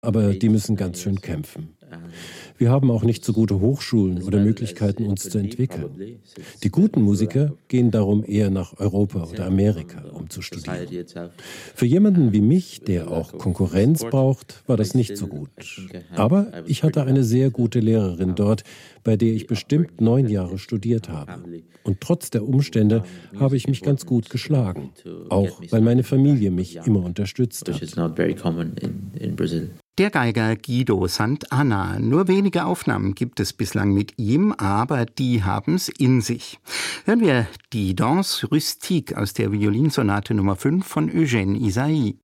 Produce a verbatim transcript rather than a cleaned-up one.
aber die müssen ganz schön kämpfen. Wir haben auch nicht so gute Hochschulen oder Möglichkeiten, uns zu entwickeln. Die guten Musiker gehen darum eher nach Europa oder Amerika, um zu studieren. Für jemanden wie mich, der auch Konkurrenz braucht, war das nicht so gut. Aber ich hatte eine sehr gute Lehrerin dort, bei der ich bestimmt neun Jahre studiert habe. Und trotz der Umstände habe ich mich ganz gut geschlagen, auch weil meine Familie mich immer unterstützt hat. Der Geiger Guido Sant'Anna. Nur wenige Aufnahmen gibt es bislang mit ihm, aber die haben's in sich. Hören wir die Danse Rustique aus der Violinsonate Nummer fünf von Eugène Ysaÿe.